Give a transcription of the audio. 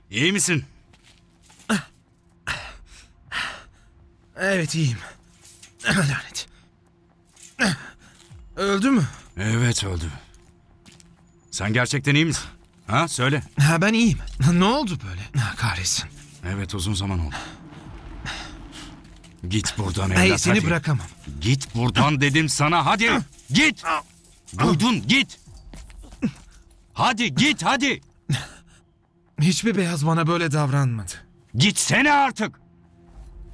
İyi misin? Evet, iyiyim. Lanet. Öldü mü? Evet, öldü. Sen gerçekten iyi misin? Ha, söyle. Ha, ben iyiyim. Ne oldu böyle? Ha, kahretsin. Evet, uzun zaman oldu. Git buradan evlat, Hey, seni hadi. bırakamam. Git buradan dedim sana, hadi. Git. Duydun, git. Hadi git, hadi. Hiçbir beyaz bana böyle davranmadı. Gitsene artık.